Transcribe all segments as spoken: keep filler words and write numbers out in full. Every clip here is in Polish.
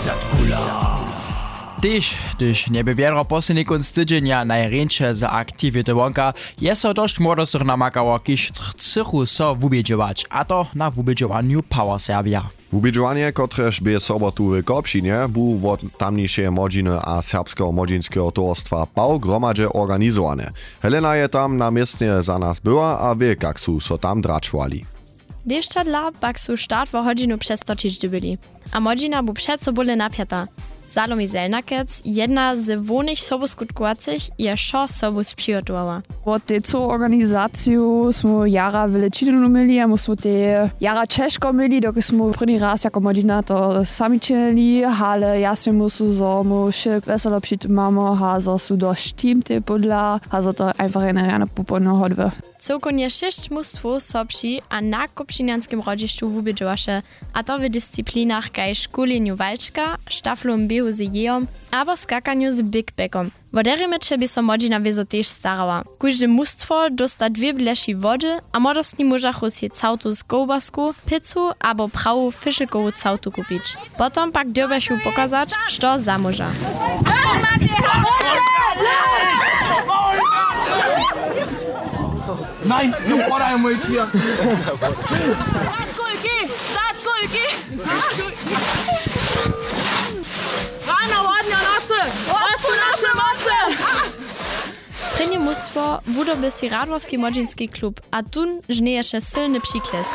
Zatkula. Tyž, když nebeviedro posledný konc tydzenia najrjeńsze za aktivity wonka, je so dość młodosych namakało, kiż chcychu so wubiedziwać, a to na wubiedziowaniu Power Serbia. Wubiedziwanie, kotreż bie sobotu w Kopšinie, bu wot tamniejsze modziny a serbskiego modzinskiego towarstwa P A U gromadzie organizowane. Helena je tam na miestnie za nas była, a wie, jak su so tam dračovali. Dešťadla pak su štart vo hodinu přes točič dobili. A modzina bu přeco bole napiata. Salome Zelnakec, jedna z wonych soboskutkujących, je šo sobus przygotowała. Od tej całej organizacji smo jara Velečinu mieli, a smo te jara Češko mieli, dokąd smo první raz jako modzina to sami činili, ale ja się musu, że mu się weselo przy tym mamy, a że su dość team te podla, a że to einfach eine reine popolna hodba. Celkonie sześć mustwów sobši a na kopšinianskim rodzišću wubědžovaše, a to w dyscyplinach kaj školeniu walczka, štaflom biehu z jejom, abo skakaniu z bigpackom. Woderymeče by so modzina wiezo tež starała. Każde mustwo dosta dwie bleši wody, a młodostni możachu si całtu z kołbasku, pizzu abo prawu fiszykową całtu kupić. Potom pak dyrbechu pokazać, što zamoża. Nein, nie podaj mój tier. Kulki, sad kulki. Rano, ładnie nocy. Was tu nasze moce. Prynje mustwo wudoby si Radworski modzинski klub, a tun żniejesze silny przyklesk.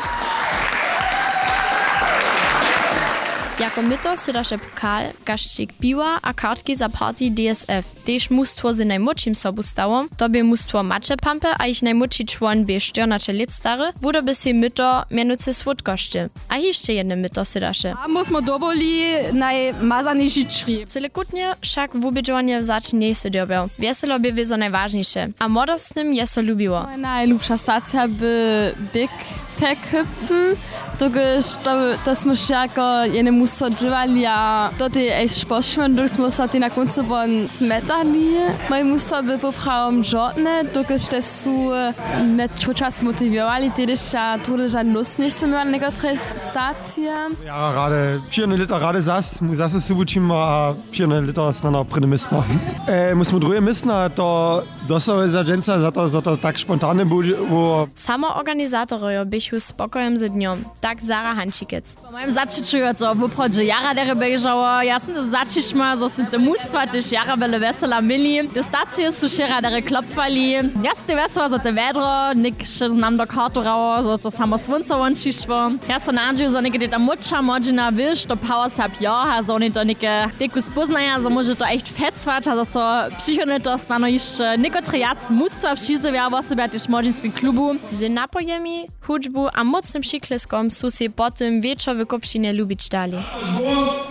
Jako myto sydaše pokal, gaščik piwa a kartki za party D S F. Tež mustwo z najmłodszym sobu stało, to by mustwo Macze Pampe, a ich najmłodszy człon by czternaście lat stary, wudoby si myto mianucy słodkoszczy. A jeszcze jedne myto sydaše. A musimy doboli najmazanyjsi czri. Celekutnie však wubědžovanie vzač nie se dobiał. Wieselo by wiezo najważniejsze, a młodostnym je so lubiło. Najlubsza stacja by Big Pack hüpfen, togeż to, to smo się jako jene muso dżywali, a to ty echt poszły, to smo so ty na końcu bon smetali. Moje muso by poprawom żadne, togeż te su met czas motywowali, tedy się trudy żadne lustnie są mieli niektóre stacje. Ja rade vier liter rade zas, mu zas se bučimo, a vier liter snano prine misno. E, musimo drugie misno, to dosowe zajenca, za to, za to tak spontane było. Samo organizatory bychu spokojem z dniom, tak Zara Hančikec. Po moim začiću je to v obchodže jara dere bežalo, ja sam to začićma, zo su te mustva tež jara bele vesela mili. Te stacije su šera dere klopfali. Ja sam te vesela za te vedro, nik še znam do kartu rao, zo to samo svunco vončišvo. Ja sam nađu za neke ta muča mođina viš, to Power Serbia, a zo oni to neke teku spoznaja, zo može to echt fecvać, a zo so přichodne to stano jeszcze nikotre jac mustva všizevia vo sebe tež mođinski klubu. Z napojemi, hudžbu a mocnym przykleskom su si potem wieczor w Kopšinie lubić dali.